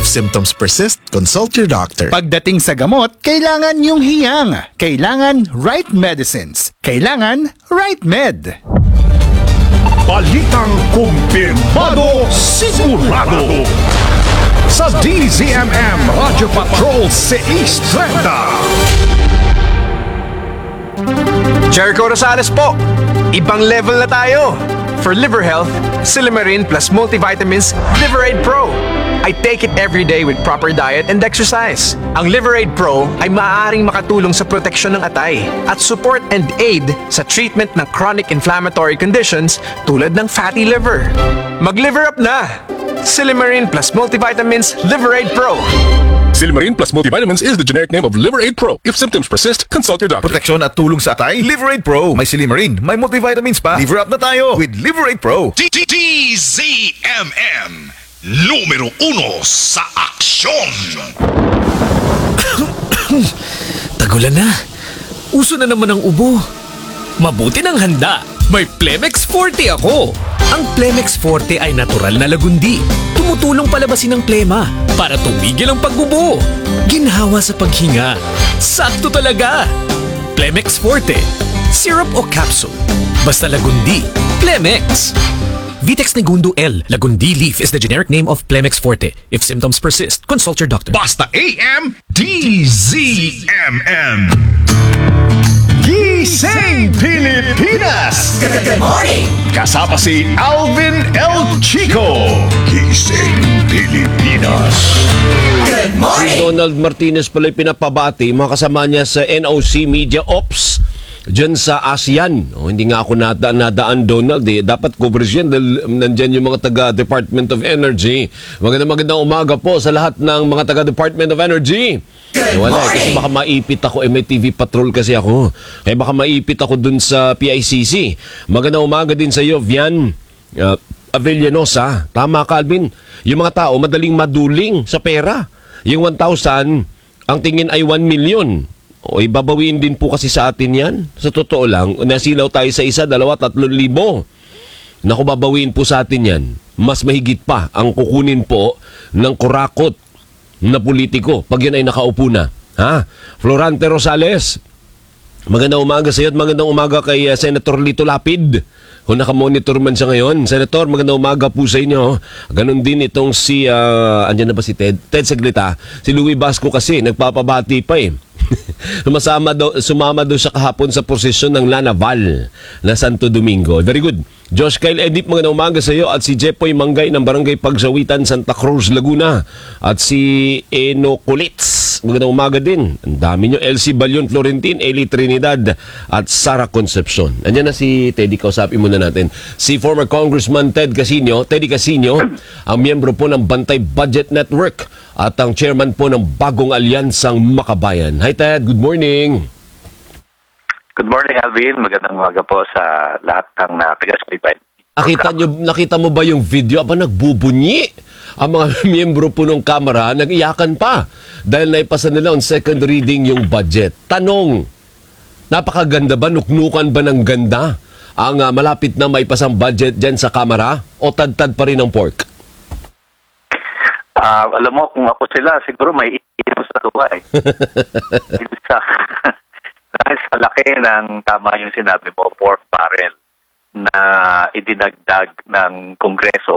symptoms persist, consult your doctor. Pagdating sa gamot, kailangan yung hiyang. Kailangan right medicines. Kailangan right med. Balitang kumpirmado, sigurado sa DZMM Radyo Patrol 630. Jericho Rosales po, ibang level na tayo. For liver health, Silymarin plus multivitamins Liverade Pro. I take it every day with proper diet and exercise. Ang Liverade Pro ay maaaring makatulong sa proteksyon ng atay at support and aid sa treatment ng chronic inflammatory conditions tulad ng fatty liver. Mag-liver up na! Silymarin plus multivitamins Liverade Pro. Silymarin plus multivitamins is the generic name of Liverade Pro. If symptoms persist, consult your doctor. Proteksyon at tulong sa atay, Liverade Pro. May Silymarin, may multivitamins pa. Liver up na tayo with Liverade Pro. DZMM, numero 1 sa aksyon. Tagulan na. Uso na naman ang ubo. Mabuti ng handa. May Plemex Forte ako. Ang Plemex Forte ay natural na lagundi. Tumutulong palabasin ang plema para tumigil ang pagbubo. Ginhawa sa paghinga. Sakto talaga. Plemex Forte. Syrup o capsule. Basta lagundi. Plemex. Vitex Negundo L. Lagundi leaf is the generic name of Plemex Forte. If symptoms persist, consult your doctor. Basta AM, DZMM. Gising Pilipinas! Good morning! Kasama si Alvin El Chico. Gising Pilipinas. Good Si morning! Donald Martinez pala pinapabati mga kasama niya sa NOC Media Ops dyan sa ASEAN. Hindi nga ako nadaan Donald Dapat coverage yan dahil nandyan yung mga taga-Department of Energy. Magandang umaga po sa lahat ng mga taga-Department of Energy. Wala kasi baka maipit ako. May TV Patrol kasi ako. Kaya baka maipit ako dun sa PICC. Magandang umaga din sa iyo, Vian Avellanosa. Tama, Calvin. Yung mga tao madaling maduling sa pera. Yung 1,000, ang tingin ay 1 million. O ibabawiin din po kasi sa atin yan. Sa totoo lang, nasilaw tayo sa 1, 2, 3 libo. Naku, babawiin po sa atin yan. Mas mahigit pa ang kukunin po ng kurakot na politiko pag yan ay nakaupo na. Ha? Florante Rosales, magandang umaga sa iyo at magandang umaga kay Senator Lito Lapid. Kung nakamonitor man siya ngayon. Senator, magandang umaga po sa inyo. Ganon din itong si, andyan na ba si Ted? Ted Saglita. Si Louie Basco kasi, nagpapabati pa eh. Sumama daw siya kahapon sa posisyon ng Lanaval na Santo Domingo. Very good. Josh Kyle Edip, magandang umaga sa iyo. At si Jepoy Manggay ng Barangay Pagsawitan, Santa Cruz, Laguna. At si Eno Kulitz, magandang umaga din. Ang dami nyo. LC Balyon Florentin, Eli Trinidad at Sara Concepcion. Andiyan na si Teddy, kausapin muna natin. Si former Congressman Teddy Casino, ang miyembro po ng Bantay Budget Network at ang chairman po ng bagong alyansang Makabayan. Hi Ted, good morning. Good morning, Alvin. Magandang umaga po sa lahat ng taga-Scripine. Nakita mo ba yung video? Aba, nagbubunyi ang mga miyembro po ng Kamara, nag-iyakan pa dahil naipasa nila on second reading yung budget. Tanong, napakaganda ba? Nuknukan ba ng ganda ang malapit na maipasang budget dyan sa Kamara? O tad-tad pa rin ang pork? Alam mo, kung ako sila, siguro may iinom sa tuwa eh. Dahil sa laki ng tama yung sinabi mo, pork barrel na idinagdag ng Kongreso